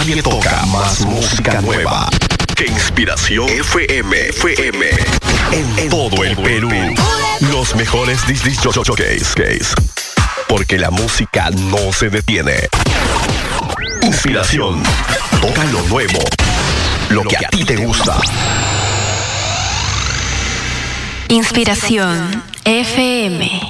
nadie toca más música nueva que Inspiración FM. En todo el Perú. Los mejores disc jockeys. Porque la música no se detiene. Inspiración. Toca lo nuevo. Lo que a ti te gusta. Inspiración FM.